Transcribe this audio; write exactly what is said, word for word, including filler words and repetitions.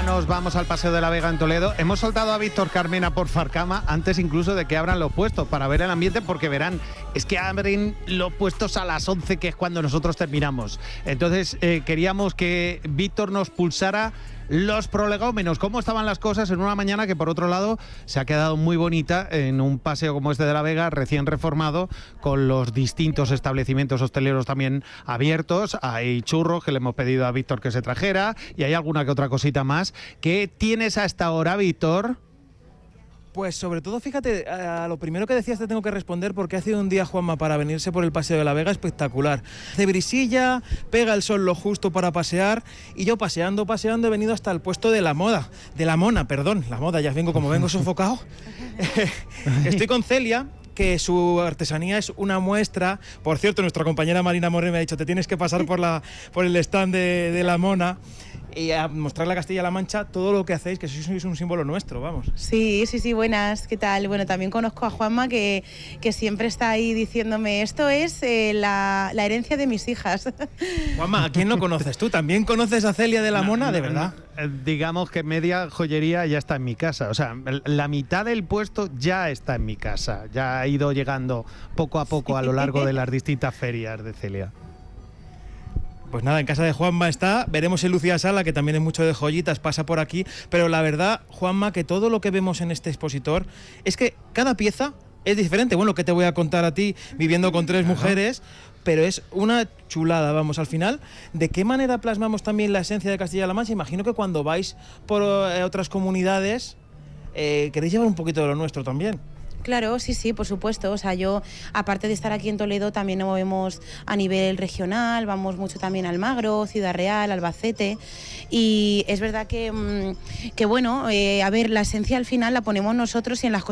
nos vamos al Paseo de la Vega en Toledo. Hemos soltado a Víctor Carmena por Farcama antes incluso de que abran los puestos para ver el ambiente, porque verán, es que abren los puestos a las once, que es cuando nosotros terminamos. Entonces eh, queríamos que Víctor nos pulsara los prolegómenos, cómo estaban las cosas en una mañana que, por otro lado, se ha quedado muy bonita en un paseo como este de la Vega, recién reformado, con los distintos establecimientos hosteleros también abiertos. Hay churros que le hemos pedido a Víctor que se trajera y hay alguna que otra cosita más. ¿Qué tienes hasta ahora, Víctor? Pues sobre todo, fíjate, a lo primero que decías te tengo que responder, porque ha sido un día, Juanma, para venirse por el Paseo de la Vega espectacular. Hace brisilla, pega el sol lo justo para pasear, y yo paseando, paseando he venido hasta el puesto de la moda, de la mona, perdón, la moda, ya vengo como vengo sofocado. Estoy con Celia, que su artesanía es una muestra. Por cierto, nuestra compañera Marina Moreno me ha dicho, te tienes que pasar por, la, por el stand de, de la mona y a mostrarle a Castilla-La Mancha todo lo que hacéis, que sois un símbolo nuestro, vamos. Sí, sí, sí, buenas, ¿qué tal? Bueno, también conozco a Juanma, que, que siempre está ahí diciéndome, esto es eh, la, la herencia de mis hijas. Juanma, ¿a quién no conoces tú? ¿También conoces a Celia de la No, Mona, no, de verdad? no, digamos que media joyería ya está en mi casa, o sea, la mitad del puesto ya está en mi casa, ya ha ido llegando poco a poco a lo largo de las distintas ferias de Celia. Pues nada, en casa de Juanma está, veremos en Lucía Sala, que también es mucho de joyitas, pasa por aquí, pero la verdad, Juanma, que todo lo que vemos en este expositor es que cada pieza es diferente. Bueno, ¿qué te voy a contar a ti viviendo con tres mujeres? Pero es una chulada, vamos, al final, ¿de qué manera plasmamos también la esencia de Castilla-La Mancha? Imagino que cuando vais por eh, otras comunidades, eh, queréis llevar un poquito de lo nuestro también. Claro, sí, sí, por supuesto. O sea, yo, aparte de estar aquí en Toledo, también nos movemos a nivel regional, vamos mucho también a Almagro, Ciudad Real, Albacete. Y es verdad que, que bueno, eh, a ver, la esencia al final la ponemos nosotros y en las cosas